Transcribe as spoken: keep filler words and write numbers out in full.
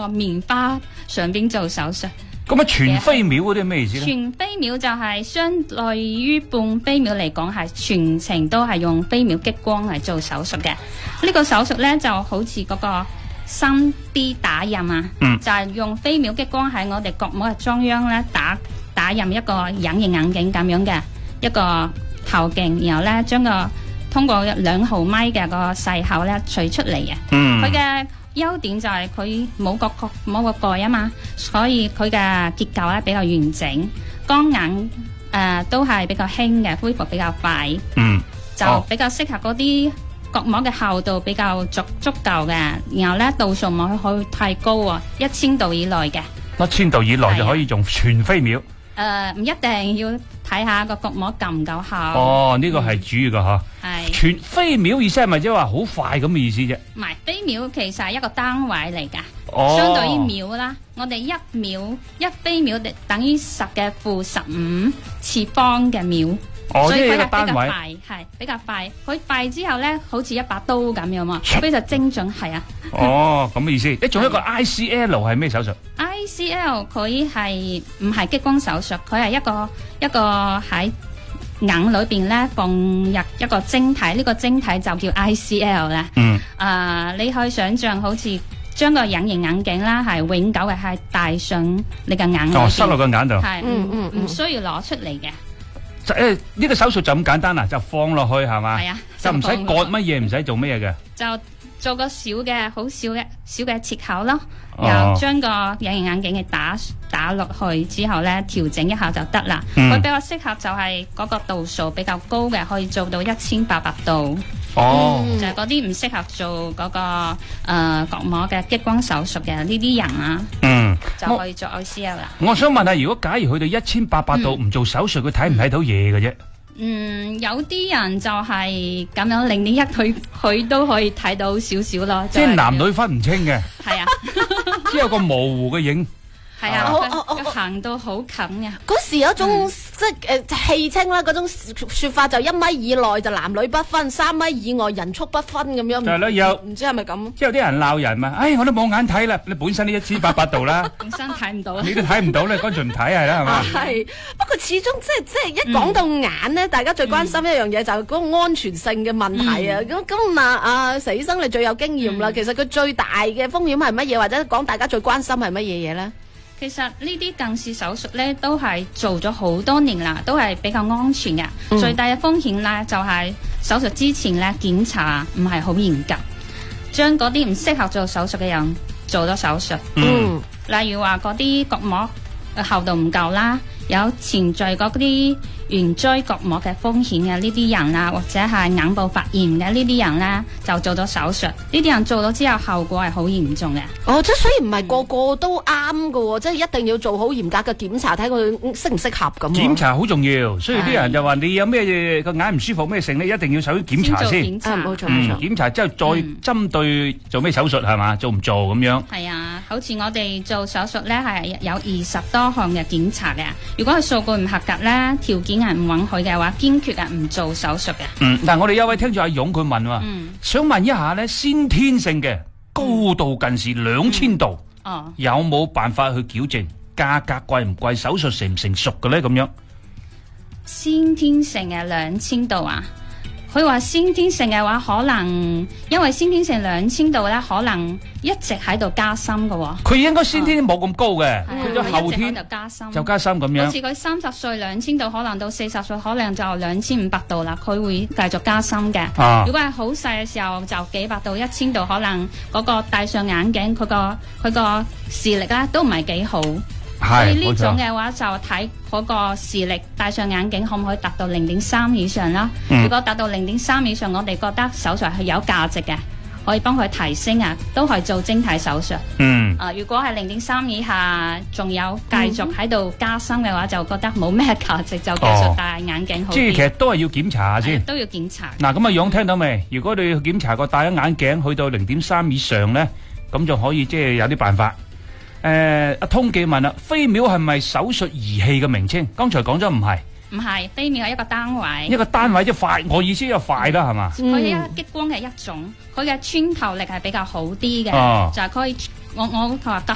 個棉花上邊做手術。 咁啊，全飛秒嗰啲係咩意思咧？ 全飛秒就係相對於半飛秒嚟講，係全程都係用飛秒激光嚟做手術嘅。呢、這個手術咧就好似嗰個三 D 打印啊，嗯、就係用飛秒激光喺我哋角膜嘅中央咧打打印一個隱形眼鏡咁樣嘅一個透鏡，然後咧將個通過兩毫米嘅個細口咧取出嚟嘅。佢嘅、嗯優點就係佢冇個殼冇個蓋啊嘛，所以佢嘅結構咧比較完整，光眼誒、呃、都係比較輕嘅，恢復比較快，嗯，就比較適合嗰啲角膜嘅厚度比較足足夠嘅，然後咧度數唔可以太高喎，一千度以內嘅， 一千度以內就可以用全飛秒。 誒唔、呃、一定要睇下個角膜夠唔夠厚。 哦，呢、這個係主要嘅嗬。係、嗯。全飛秒意思係咪即係話好快咁嘅意思啫？唔係， 飛秒其實係一個單位嚟㗎。哦。相對於秒啦，我哋一秒一飛秒等於十嘅負十五次方嘅秒。 哦， 所以佢係呢個單位。 係係比較快，佢快之後咧，好似一把刀咁樣嘛，非常精準，係啊。 哦，咁嘅意思。誒，仲有一個 I C L 係咩手術 ？I C L 佢係唔係激光手術？佢係一個一個喺眼裏邊咧放入一個晶體，呢、這個晶體就叫 I C L 啦。嗯。啊、呃，你可以想象好似將個隱形眼鏡啦，係永久嘅係戴上你嘅眼裏邊。 哦，塞落個眼度。 係，嗯嗯，唔需要攞出嚟嘅。 誒，呢、這個手術就咁簡單啦，就放落去係嘛？係啊，就唔使割乜嘢，唔使做乜嘢嘅。就做個小嘅，好小嘅小嘅切口咯，哦、然後將個隱形眼鏡嘅打打落去之後咧，調整一下就得啦。佢、嗯、比較適合就係嗰個度數比較高嘅，可以做到一千八百度。哦，嗯、就係嗰啲唔適合做嗰、那個誒、呃、角膜嘅激光手術嘅呢啲人啊，嗯，就可以做 I C L 啦。 我想問下，如果假如去到一千八百度唔、嗯、做手術，佢睇唔睇到嘢嘅啫？ 嗯，有啲人就係咁樣零點一，佢佢都可以睇到少少咯。 即係男女分唔清嘅。 係啊， 只有個模糊嘅影。 係啊，佢行到好近嘅。 嗰時有一種即係誒戲稱啦，嗰種說法就一米以內就男女不分，三米以外人畜不分咁樣。 係咯，有唔知係咪咁？ 即係有啲人鬧人嘛，唉，我都冇眼睇啦，你本身呢一千八百度啦， 本身睇唔到， 你都睇唔到咧，乾脆唔睇係啦，係嘛？ 係，不過始終即係即係一講到眼咧，大家最關心一樣嘢就係嗰個安全性嘅問題啊。咁咁啊，阿佘醫生你最有經驗啦，其實佢最大嘅風險係乜嘢，或者講大家最關心係乜嘢嘢咧？ 其實呢啲近視手術咧都係做咗好多年啦，都係比較安全嘅。嗯、最大嘅風險咧就係、是、手術之前咧檢查唔係好嚴格，將嗰啲唔適合做手術嘅人做咗手術。嗯，例如話嗰啲角膜嘅厚度唔夠啦，有潛在嗰啲圓錐角膜嘅風險嘅呢啲人啊，或者係眼部發炎嘅呢啲人咧，就做咗手術。呢啲人做咗之後，後果係好嚴重嘅。 哦，即係所以唔係個個都啱㗎，即係一定要做好嚴格嘅檢查，睇佢適唔適合咁。 檢查好重要，所以啲人就話你有咩個眼唔舒服咩性咧，一定要首先檢查先。 檢查， 冇錯冇錯。 檢查之後再針對做咩手術係嘛，做唔做咁樣？係啊，好似我哋做手術咧係有二十多項嘅檢查嘅。如果佢數據唔合格咧，條件係唔允許嘅話，堅決係唔做手術嘅。嗯， 但係我哋有位聽眾阿勇佢問喎，嗯、想問一下咧，先天性嘅高度近視兩千度，嗯哦、有冇辦法去矯正？價格貴唔貴？手術成唔成熟嘅咧？咁樣先天性嘅兩千度啊？佢話先天性嘅話，可能因為先天性兩千度咧，可能一直喺度加深嘅。佢應該先天冇咁高嘅，佢咗、哦、後天就加深， 就加深咁樣。 好似佢三十歲兩千度，可能到四十歲可能就兩千五百度啦。佢會繼續加深嘅。啊、如果係好細嘅時候，就幾百度、一千度，可能嗰個戴上眼鏡，佢個佢個視力咧都唔係幾好。所以呢種嘅話就睇嗰個視力，戴上眼鏡可唔可以達到零點三以上啦？嗯、如果達到零點三以上，我哋覺得手術係有價值嘅，可以幫佢提升啊，都係做晶體手術。嗯。啊、呃，如果係零點三以下，仲有繼續喺度加深嘅話，就覺得冇咩價值，就繼續戴眼鏡好啲。 即係其實都係要檢查下先。 都要檢查。 嗱，咁阿勇聽到未？如果你檢查過戴咗眼鏡去到零點三以上咧，咁就可以即係有啲辦法。誒，阿通記問啦，飛秒係咪手術儀器嘅名稱？剛才講咗唔係， 唔係，飛秒係一個單位， 一個單位即係快，我意思就快啦，係嘛？ 佢係激光嘅一種，佢嘅穿透力係比較好啲嘅，就係可以，我我話